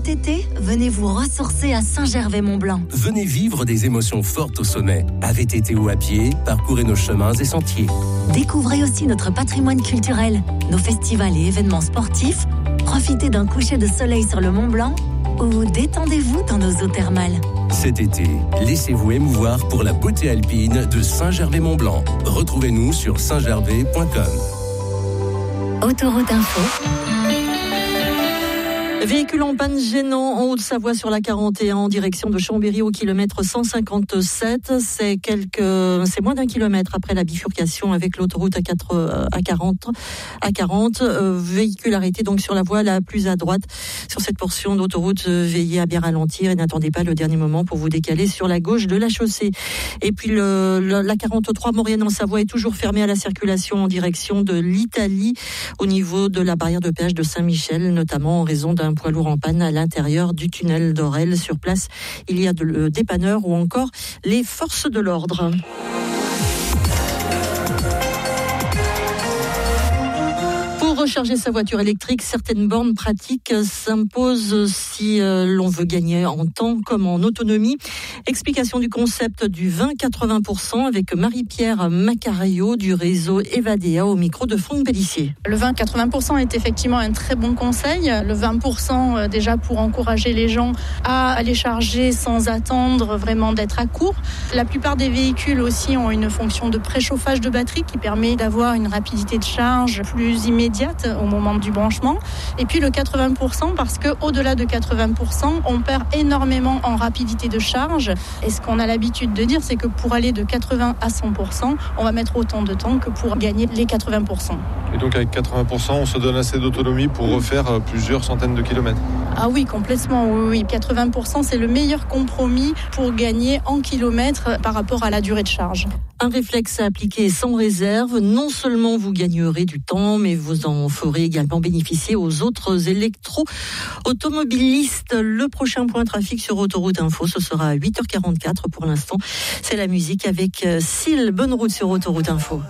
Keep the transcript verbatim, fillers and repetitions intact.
Cet été, venez vous ressourcer à Saint-Gervais-Mont-Blanc. Venez vivre des émotions fortes au sommet. À V T T ou à pied, parcourez nos chemins et sentiers. Découvrez aussi notre patrimoine culturel, nos festivals et événements sportifs. Profitez d'un coucher de soleil sur le Mont Blanc ou détendez-vous dans nos eaux thermales. Cet été, laissez-vous émouvoir pour la beauté alpine de Saint-Gervais-Mont-Blanc. Retrouvez-nous sur saint gervais point com. Autoroute Info. Véhicule en panne gênant en Haute-Savoie sur la quarante et un en direction de Chambéry au kilomètre cent cinquante-sept. C'est quelques, c'est moins d'un kilomètre après la bifurcation avec l'autoroute A quatre, A quarante. A quarante, euh, véhicule arrêté donc sur la voie la plus à droite. Sur cette portion d'autoroute, veillez à bien ralentir et n'attendez pas le dernier moment pour vous décaler sur la gauche de la chaussée. Et puis le, le, la quarante-trois Maurienne en Savoie est toujours fermée à la circulation en direction de l'Italie au niveau de la barrière de péage de Saint-Michel, notamment en raison d'un poids lourd en panne à l'intérieur du tunnel d'Orel. Sur place, il y a de, le dépanneur ou encore les forces de l'ordre. Pour recharger sa voiture électrique, certaines bornes pratiques s'imposent si euh, l'on veut gagner en temps comme en autonomie. Explication du concept du vingt quatre-vingts pour cent avec Marie-Pierre Macario du réseau Evadea au micro de Franck Bellissier. Le vingt quatre-vingts pour cent est effectivement un très bon conseil. Le vingt pour cent déjà pour encourager les gens à aller charger sans attendre vraiment d'être à court. La plupart des véhicules aussi ont une fonction de préchauffage de batterie qui permet d'avoir une rapidité de charge plus immédiate au moment du branchement. Et puis le quatre-vingts pour cent parce qu'au-delà de quatre-vingts pour cent, on perd énormément en rapidité de charge. Et ce qu'on a l'habitude de dire, c'est que pour aller de quatre-vingts à cent pour cent, on va mettre autant de temps que pour gagner les quatre-vingts pour cent. Et donc avec quatre-vingts pour cent, on se donne assez d'autonomie pour refaire plusieurs centaines de kilomètres. Ah oui, complètement, oui, oui. quatre-vingts pour cent, c'est le meilleur compromis pour gagner en kilomètres par rapport à la durée de charge. Un réflexe à appliquer sans réserve. Non seulement vous gagnerez du temps, mais vous en ferez également bénéficier aux autres électro-automobilistes. Le prochain point trafic sur Autoroute Info, ce sera à huit heures quarante-quatre pour l'instant. C'est la musique avec Syl. Bonne route sur Autoroute Info.